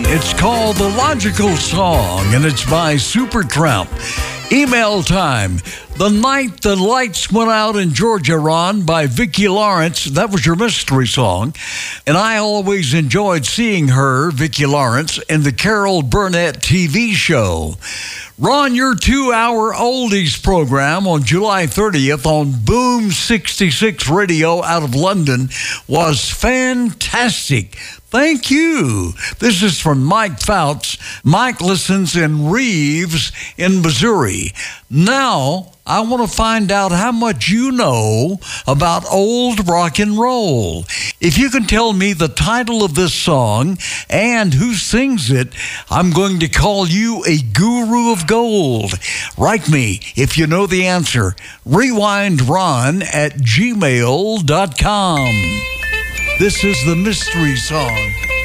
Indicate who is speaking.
Speaker 1: It's called The Logical Song, and it's by Supertramp. Email time. The Night the Lights Went Out in Georgia, Ron, by Vicki Lawrence. That was your mystery song. And I always enjoyed seeing her, Vicki Lawrence, in the Carol Burnett TV show. Ron, your 2-hour oldies program on July 30th on Boom 66 Radio out of London was fantastic. Thank you. This is from Mike Fouts. Mike listens in Reeves in Missouri. Now, I want to find out how much you know about old rock and roll. If you can tell me the title of this song and who sings it, I'm going to call you a guru of gold. Write me if you know the answer. RewindRon@gmail.com. This is the mystery song.